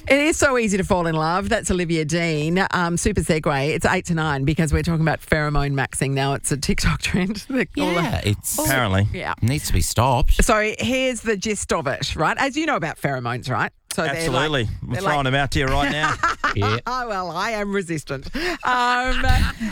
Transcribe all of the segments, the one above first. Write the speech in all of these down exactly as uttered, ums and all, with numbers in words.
It is so easy to fall in love. That's Olivia Dean. Um, super segue. It's eight to nine because we're talking about pheromone maxing now. It's a TikTok trend. They call Yeah, it- it's Apparently. Yeah. needs to be stopped. So here's the gist of it, right? As you know about pheromones, right? So they're Absolutely. like- We're they're throwing like- them out to you right now. Yeah. Oh, well, I am resistant. Um,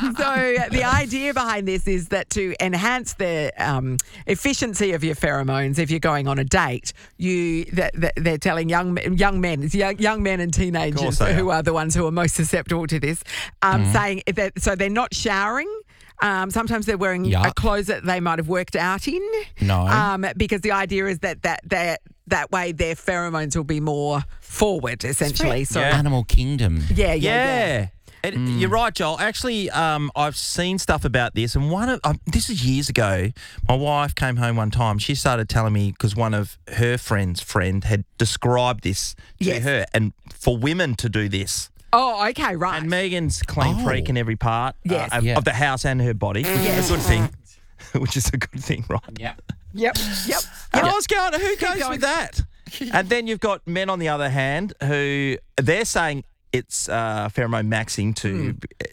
so the idea behind this is that to enhance the um, efficiency of your pheromones, if you're going on a date, you that, that they're telling young young men, it's young, young men and teenagers they who are. are the ones who are most susceptible to this, um, saying that so they're not showering. Um, sometimes they're wearing a Yuck. clothes that they might have worked out in. No. Um, because the idea is that that that that way their pheromones will be more forward, essentially. So Yeah. Animal Kingdom. yeah, yeah, yeah. Yeah. It, You're right, Joel. Actually, um, I've seen stuff about this, and one of um, this is years ago. My wife came home one time. She started telling me because one of her friends' friend had described this to Yes. her, and for women to do this. Oh, okay, right. And Megan's clean Oh. freak in every part Yes. uh, of, Yeah. of the house and her body, which Yes. is a good thing. Which is a good thing, right? Yeah. Yep, yep. And I was going, who goes going. with that? And then you've got men on the other hand who they're saying it's uh, pheromone maxing to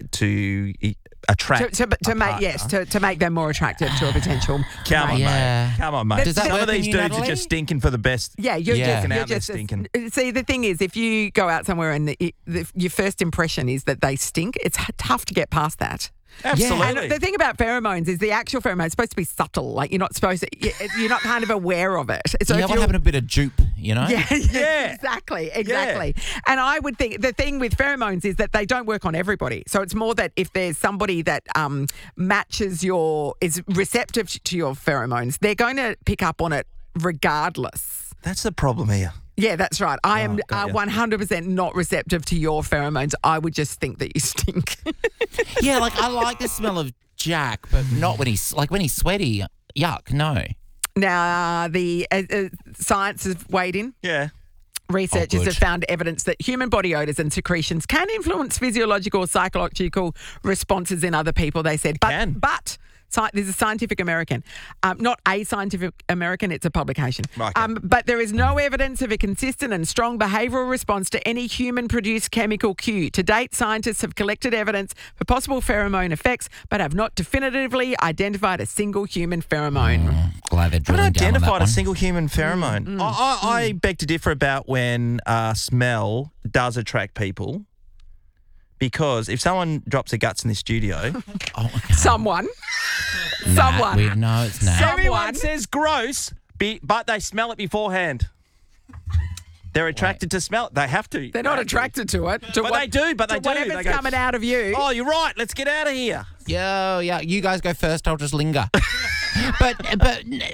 to attract To, to, to a make partner. yes, to, to make them more attractive to a potential. Come on, mate. Yeah. mate. Come on, mate. Does that Some work of on these you, dudes Natalie? are just stinking for the best. Yeah, you're Yeah. just Walking you're out there just stinking. see the thing is if you go out somewhere and the, the, your first impression is that they stink, it's h- tough to get past that. Absolutely. And the thing about pheromones is the actual pheromone is supposed to be subtle. Like you're not supposed to, you- you're not kind of aware of it. So yeah, if what you're- having a bit of dupe, you know? Yeah, Yeah. exactly, exactly. And I would think the thing with pheromones is that they don't work on everybody. So it's more that if there's somebody that um, matches your, is receptive to your pheromones, they're going to pick up on it regardless. That's the problem here. Yeah, that's right. I am got uh, ya. one hundred percent not receptive to your pheromones. I would just think that you stink. Yeah, like I like the smell of Jack, but not when he's like when he's sweaty. Yuck, no. Now, uh, the uh, uh, science has weighed in. Yeah. Researchers Oh, good. have found evidence that human body odours and secretions can influence physiological or psychological responses in other people, they said. But, Can. but sci- there's a Scientific American, um, not a Scientific American, it's a publication. Okay. Um, but there is no evidence of a consistent and strong behavioural response to any human-produced chemical cue. To date, scientists have collected evidence for possible pheromone effects, but have not definitively identified a single human pheromone. Glad they're I drilling haven't down on that identified a one. single human pheromone. I, I, I beg to differ about when uh, smell does attract people. Because if someone drops their guts in this studio, Oh, okay. Someone. Nat, someone. we, no, it's Nat. Some- everyone Someone. says gross, be, but they smell it beforehand. They're attracted to smell it. They have to. They're not attracted to it. To But what- they do, but to they do. Whatever's They go, coming out of you. Oh, you're right. Let's get out of here. Yo, yeah, you guys go first. I'll just linger. but but